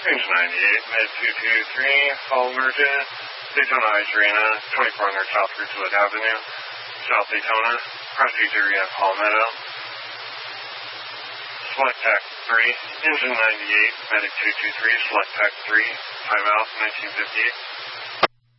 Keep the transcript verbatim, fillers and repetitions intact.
Range ninety-eight, Med two two three, follow emergent, Daytona Ice Arena, twenty-four hundred South Ridgewood Avenue, South Daytona, procedure at Palmetto. Select T A C three, engine ninety-eight, Medic two two three, Select T A C three, timeout nineteen fifty-eight.